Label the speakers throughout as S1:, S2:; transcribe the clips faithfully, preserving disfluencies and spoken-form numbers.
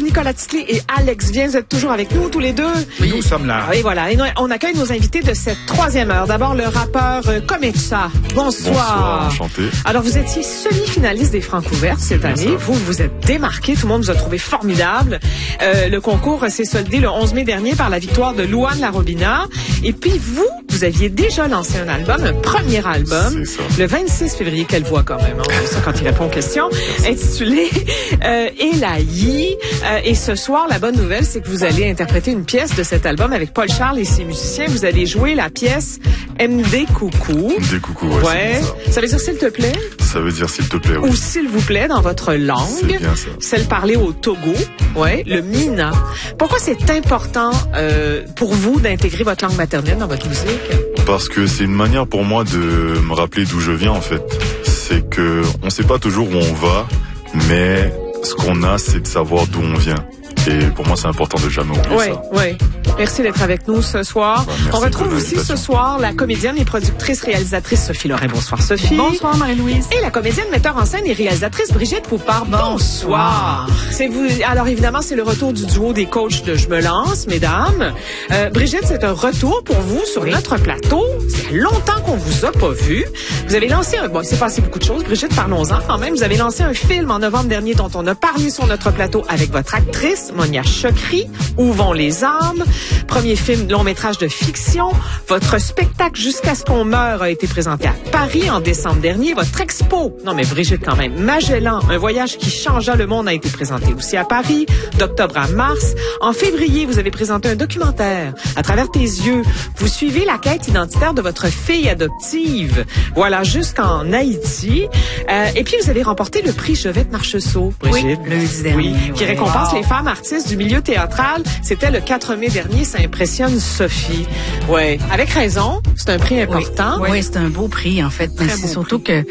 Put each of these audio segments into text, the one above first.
S1: retrouve Nicolas Titley et Alex Viens. Vous êtes toujours avec nous, tous les deux.
S2: Oui, nous sommes là.
S1: Et voilà. Et nous, on accueille nos invités de cette troisième heure. D'abord, le rappeur euh, Komecha. Bonsoir.
S2: Bonsoir, enchanté.
S1: Alors, vous étiez semi-finaliste des Francouvertes cette année. Ça. Vous vous êtes démarqué. Tout le monde vous a trouvé formidable. Euh, le concours s'est soldé le onze mai dernier par la victoire de Louane Larobina. Et puis, vous, vous aviez déjà lancé un album, un premier album.
S2: C'est ça.
S1: Le vingt-six février. Quelle voix quand même, hein, ça, quand il répond aux questions. Intitulé euh, Elaï. Euh, et ce soir, la bonne nouvelle, c'est que vous allez interpréter une pièce de cet album avec Paul Charles et ses musiciens. Vous allez jouer la pièce M D Coucou.
S2: M D Coucou, ouais.
S1: Ouais. Ça. ça veut dire s'il te plaît?
S2: Ça veut dire s'il te plaît, oui.
S1: Ou s'il vous plaît dans votre langue.
S2: C'est bien ça.
S1: Celle parlée au Togo. Ouais. Le Mina. Pourquoi c'est important euh, pour vous d'intégrer votre langue maternelle dans votre musique?
S2: Parce que c'est une manière pour moi de me rappeler d'où je viens, en fait. C'est que on sait pas toujours où on va, mais ce qu'on a, c'est de savoir d'où on vient. Et pour moi, c'est important de jamais oublier
S1: ouais,
S2: ça.
S1: Oui, oui. Merci d'être avec nous ce soir.
S2: Ouais,
S1: on retrouve aussi ce soir la comédienne et productrice réalisatrice Sophie Lorrain. Bonsoir Sophie.
S3: Bonsoir Marie-Louise.
S1: Et la comédienne, metteur en scène et réalisatrice Brigitte Poupard. Bonsoir. C'est vous. Alors évidemment, c'est le retour du duo des coachs de Je me lance, mesdames. Euh, Brigitte, c'est un retour pour vous sur oui. notre plateau. C'est longtemps qu'on vous a pas vu. Vous avez lancé un... Bon, il s'est passé beaucoup de choses. Brigitte, parlons-en quand même. Vous avez lancé un film en novembre dernier dont on a parlé sur notre plateau avec votre actrice, Monia Chokri, Où vont les âmes? Premier film long métrage de fiction. Votre spectacle Jusqu'à ce qu'on meure a été présenté à Paris en décembre dernier. Votre expo, non mais Brigitte quand même, Magellan, un voyage qui changea le monde a été présenté aussi à Paris, d'octobre à mars. En février, vous avez présenté un documentaire. À travers tes yeux, vous suivez la quête identitaire de votre fille adoptive. Voilà, jusqu'en Haïti. Euh, et puis, vous avez remporté le prix Jovette Marcheseau, Brigitte.
S3: Oui, lundi dernier.
S1: Oui, qui
S3: oui.
S1: récompense
S3: wow.
S1: les femmes artistes du milieu théâtral. C'était le quatre mai dernier. Ça impressionne Sophie. Ouais, avec raison. C'est un prix important.
S3: Oui, oui c'est un beau prix, en fait. Mais c'est surtout prix. que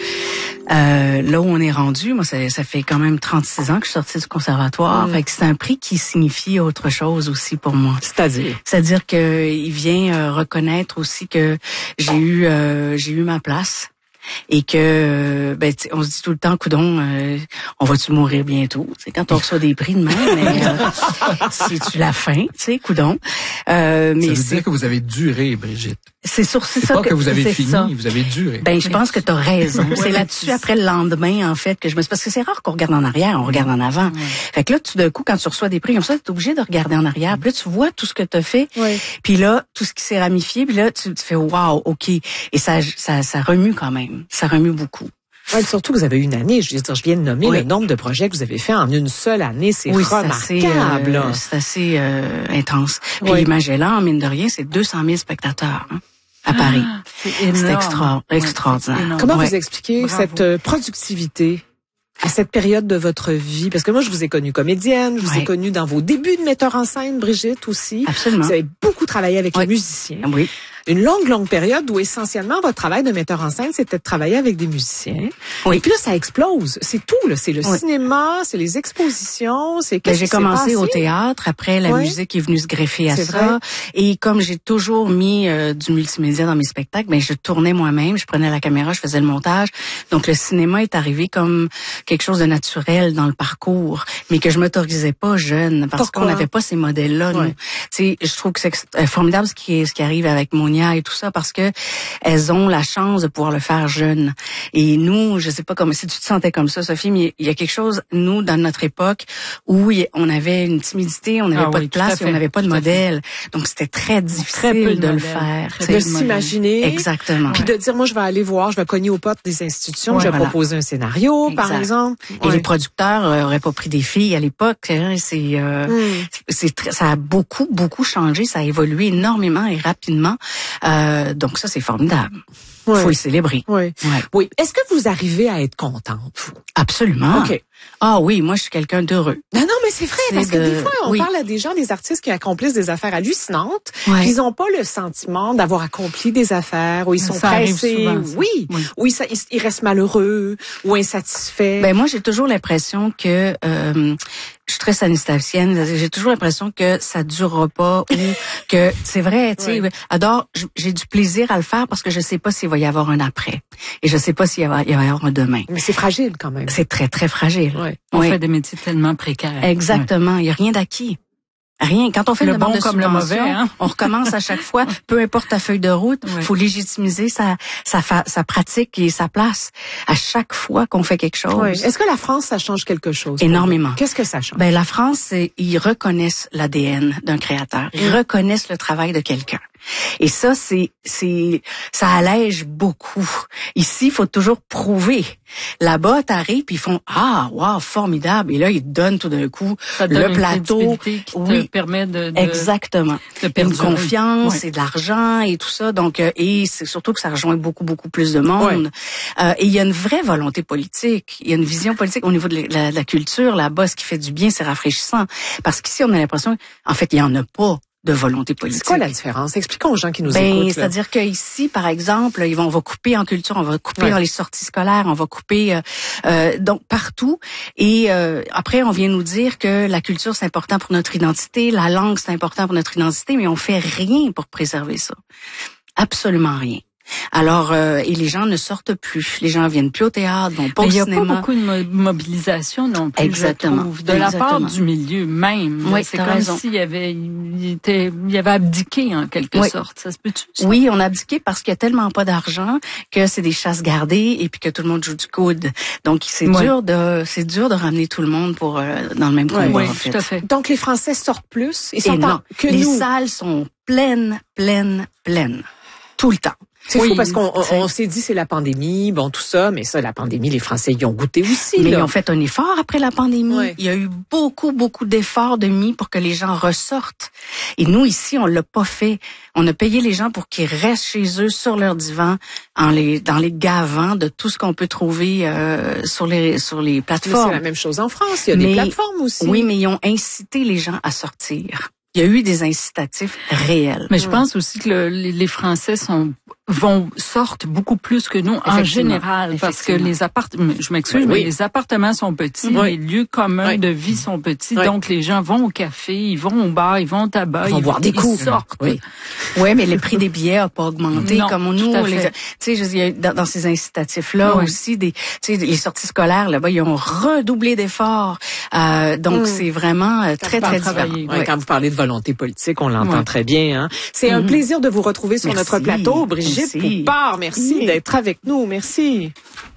S3: euh, là où on est rendu, moi, ça, ça fait quand même trente-six ans que je suis sortie du conservatoire. Mm. Fait que c'est un prix qui signifie autre chose aussi pour moi.
S1: C'est-à-dire?
S3: C'est-à-dire que il vient euh, reconnaître aussi que j'ai eu euh, j'ai eu ma place. Et que ben on se dit tout le temps, coudon, euh, on va-tu mourir bientôt? C'est quand on reçoit des prix de même, mais euh, c'est-tu la fin, tu sais, coudon.
S4: Euh, mais ça veut dire que vous avez duré, Brigitte.
S3: C'est sur c'est, c'est ça
S4: pas
S3: que,
S4: que vous avez fini,
S3: ça.
S4: vous avez duré.
S3: Ben je pense que tu as raison. C'est là-dessus après le lendemain en fait que je me parce que c'est rare qu'on regarde en arrière, on regarde en avant. Ouais. Fait que là tout d'un coup quand tu reçois des prix comme ça, tu es obligé de regarder en arrière. Puis là tu vois tout ce que tu as fait. Ouais. Puis là tout ce qui s'est ramifié, puis là tu, tu fais waouh, OK. Et ça ça ça remue quand même. Ça remue beaucoup.
S1: Ouais, surtout que vous avez eu une année, je veux dire, je viens de nommer oui. le nombre de projets que vous avez fait en une seule année, c'est oui, remarquable.
S3: Euh, c'est assez euh, intense. Puis oui. Magellan, mine de rien, c'est deux cent mille spectateurs hein, à Paris. Ah, c'est, c'est extra, extraordinaire.
S1: Ouais, Comment ouais. vous expliquez Bravo. cette euh, productivité à cette période de votre vie? Parce que moi, je vous ai connue comédienne, je vous ouais. ai connue dans vos débuts de metteur en scène, Brigitte, aussi.
S3: Absolument.
S1: Vous avez beaucoup travaillé avec ouais. les musiciens.
S3: Oui.
S1: Une longue, longue période où essentiellement votre travail de metteur en scène, c'était de travailler avec des musiciens.
S3: Oui.
S1: Et puis là, ça explose. C'est tout, là. C'est le oui. cinéma, c'est les expositions, c'est qu'est-ce
S3: ben, j'ai
S1: qui
S3: commencé
S1: s'est passé?
S3: Au théâtre. Après, la oui. musique est venue se greffer à c'est ça. Vrai. Et comme j'ai toujours mis euh, du multimédia dans mes spectacles, ben je tournais moi-même, je prenais la caméra, je faisais le montage. Donc le cinéma est arrivé comme quelque chose de naturel dans le parcours, mais que je m'autorisais pas jeune parce
S1: Pourquoi?
S3: qu'on n'avait pas ces modèles-là.
S1: Ouais.
S3: Nous, tu sais, je trouve que c'est formidable ce qui est ce qui arrive avec Monia et tout ça parce que elles ont la chance de pouvoir le faire jeune. Et nous, je sais pas comment si tu te sentais comme ça, Sophie, mais il y a quelque chose nous dans notre époque où on avait une timidité, on n'avait ah, pas oui, de place et on n'avait pas de modèle. Donc c'était très difficile très de, de le faire,
S1: de s'imaginer.
S3: Exactement.
S1: Puis de dire moi je vais aller voir, je vais cogner aux portes des institutions, ouais, je vais voilà. proposer un scénario exact. Par exemple.
S3: Et
S1: ouais.
S3: les producteurs euh, auraient pas pris des filles à l'époque, hein, c'est euh, mm. c'est très, ça a beaucoup beaucoup changé, ça a évolué énormément et rapidement. Euh, donc ça, c'est formidable. Il ouais. faut le célébrer.
S1: Oui.
S3: Ouais.
S1: Oui. Est-ce que vous arrivez à être contente, vous?
S3: Absolument.
S1: OK.
S3: Ah oui, moi, je suis quelqu'un d'heureux.
S1: Non, non, mais c'est vrai, c'est parce de... que des fois, on
S3: oui.
S1: parle à des gens, des artistes qui accomplissent des affaires hallucinantes,
S3: ouais.
S1: puis ils n'ont pas le sentiment d'avoir accompli des affaires, où ils sont
S3: ça
S1: pressés,
S3: souvent,
S1: oui, oui, où ils, ils, ils restent malheureux, ou insatisfaits.
S3: Ben moi, j'ai toujours l'impression que... Euh, je suis très sanistatienne. J'ai toujours l'impression que ça durera pas ou que c'est vrai, tu sais. Oui. Alors, j'ai du plaisir à le faire parce que je sais pas s'il va y avoir un après et je sais pas s'il va y avoir un demain.
S1: Mais c'est fragile quand même.
S3: C'est très très fragile. difficile.
S5: Ouais. On
S3: oui.
S5: fait des métiers tellement précaires.
S3: Exactement. Il n'y a rien d'acquis. Rien. Quand on fait
S5: le
S3: une
S5: bon
S3: demande de
S5: comme
S3: subvention,
S5: le mauvais, hein?
S3: on recommence à chaque fois, peu importe ta feuille de route, il
S5: oui.
S3: faut légitimiser sa, sa, fa, sa pratique et sa place à chaque fois qu'on fait quelque chose.
S1: Oui. Est-ce que la France, ça change quelque chose?
S3: Énormément.
S1: Qu'est-ce que ça change?
S3: Ben, la France, ils reconnaissent l'A D N d'un créateur. Ils mmh. reconnaissent le travail de quelqu'un. Et ça, c'est, c'est, ça allège beaucoup. Ici, il faut toujours prouver. Là-bas, t'arrives, puis ils font, ah, wow, formidable. Et là, ils te donnent tout d'un coup
S5: ça donne
S3: le plateau.
S5: Qui
S3: oui,
S5: te permet de, de
S3: exactement.
S5: De perdre
S3: une confiance
S5: ouais.
S3: et de l'argent et tout ça. Donc, euh, et c'est surtout que ça rejoint beaucoup, beaucoup plus de monde. Ouais. Euh, et il y a une vraie volonté politique. Il y a une vision politique au niveau de la, de la culture. Là-bas, ce qui fait du bien, c'est rafraîchissant. Parce qu'ici, on a l'impression, en fait, il y en a pas de volonté politique.
S1: C'est quoi la différence? Expliquons aux gens qui nous
S3: ben,
S1: écoutent.
S3: C'est-à-dire qu'ici, par exemple, ils vont, on va couper en culture, on va couper ouais. dans les sorties scolaires, on va couper euh, euh, donc partout. Et euh, après, on vient nous dire que la culture, c'est important pour notre identité, la langue, c'est important pour notre identité, mais on fait rien pour préserver ça. Absolument rien. Alors, euh, et les gens ne sortent plus. Les gens viennent plus au théâtre, vont pas au cinéma.
S5: Il n'y a pas beaucoup de mobilisation non plus,
S3: Exactement.
S5: je trouve, de la
S3: Exactement.
S5: part du milieu même.
S3: Oui,
S5: c'est comme s'il y avait, il était, il y avait abdiqué en quelque
S3: oui.
S5: sorte. Ça se peut-tu? Ça?
S3: Oui, on a abdiqué parce qu'il y a tellement pas d'argent que c'est des chasses gardées et puis que tout le monde joue du coude. Donc c'est oui. dur de, c'est dur de ramener tout le monde pour euh, dans le même combat.
S5: Oui,
S3: en fait.
S5: tout à fait.
S1: Donc les Français sortent plus. Ils sont
S3: et non,
S1: que
S3: les
S1: nous.
S3: salles sont pleines, pleines, pleines, tout le temps.
S1: C'est
S3: oui,
S1: fou parce qu'on on, on s'est dit c'est la pandémie, bon tout ça, mais ça la pandémie, les Français y ont goûté aussi.
S3: Mais
S1: là.
S3: ils ont fait un effort après la pandémie.
S1: Ouais.
S3: Il y a eu beaucoup beaucoup d'efforts de mis pour que les gens ressortent. Et nous ici, on l'a pas fait. On a payé les gens pour qu'ils restent chez eux sur leur divan, en les dans les gavant de tout ce qu'on peut trouver euh, sur les sur les plateformes.
S1: Mais c'est la même chose en France. Il y a
S3: mais,
S1: des plateformes aussi.
S3: Oui, mais ils ont incité les gens à sortir. Il y a eu des incitatifs réels.
S5: Mais je pense aussi que le, les, les Français sont vont sortent beaucoup plus que nous en général parce que les appartements, je m'excuse, oui, mais oui. les appartements sont petits, oui. les lieux communs oui. de vie sont petits, oui. donc les gens vont au café, ils vont au bar, ils vont au tabac,
S1: ils vont
S5: ils
S1: boire des coups,
S5: ils sortent.
S3: Oui, ouais, mais le prix des billets a pas augmenté
S5: non,
S3: comme nous. Tu sais, je dis dans, dans ces incitatifs-là oui. aussi des, tu sais, les sorties scolaires là-bas, ils ont redoublé d'efforts. Euh, donc mmh. c'est vraiment euh, très très différent.
S1: Oui, oui. Quand vous parlez de volonté politique, on l'entend oui. très bien. Hein? C'est mmh. un plaisir de vous retrouver sur
S3: merci.
S1: notre plateau, Brigitte
S3: merci.
S1: Poupard. Merci oui. d'être avec nous. Merci.